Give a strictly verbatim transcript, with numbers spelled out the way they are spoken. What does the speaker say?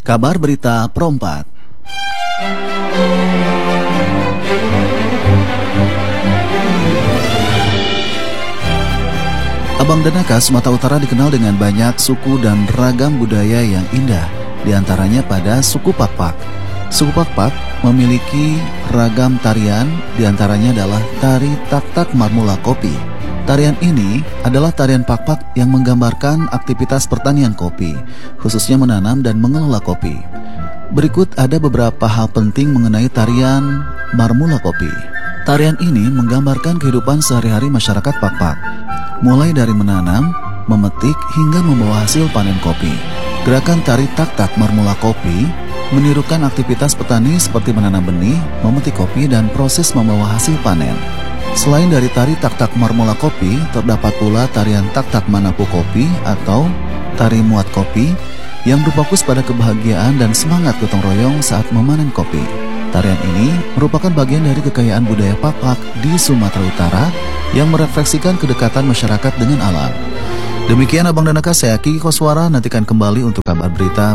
Kabar Berita Perempat. Abang Denaka, Sumatera Utara dikenal dengan banyak suku dan ragam budaya yang indah, diantaranya pada suku Pakpak. Suku Pakpak memiliki ragam tarian, diantaranya adalah tari Tak-Tak Marmula Kopi. Tarian ini adalah tarian Pakpak yang menggambarkan aktivitas pertanian kopi, khususnya menanam dan mengelola kopi. Berikut ada beberapa hal penting mengenai tarian Marmula Kopi. Tarian ini menggambarkan kehidupan sehari-hari masyarakat Pakpak, mulai dari menanam, memetik, hingga membawa hasil panen kopi. Gerakan tari Tak-Tak Marmula Kopi menirukan aktivitas petani seperti menanam benih, memetik kopi, dan proses membawa hasil panen. Selain dari tari Tak-Tak Marmula Kopi, terdapat pula tarian Tak-Tak Manapu Kopi atau tari Muat Kopi yang berfokus pada kebahagiaan dan semangat gotong royong saat memanen kopi. Tarian ini merupakan bagian dari kekayaan budaya Pakpak di Sumatera Utara yang merefleksikan kedekatan masyarakat dengan alam. Demikian Abang Denaka, saya Kiki Koswara, nantikan kembali untuk kabar berita